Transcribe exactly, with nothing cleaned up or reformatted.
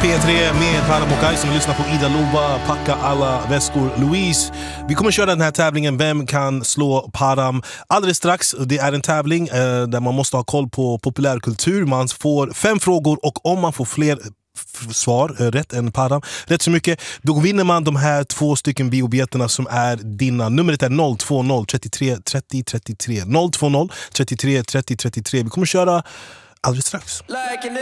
P tre med Padam och Kaj som lyssnar på Ida Lova, Packa alla väskor Louise. Vi kommer köra den här tävlingen Vem kan slå Padam alldeles strax. Det är en tävling eh, där man måste ha koll på populärkultur. Man får fem frågor och om man får fler f- svar eh, rätt än Padam, rätt så mycket, då vinner man de här två stycken biobiljetterna som är dina. Numret är noll två noll trettiotre trettio trettiotre noll två noll trettiotre trettio trettiotre. Vi kommer köra alldeles strax.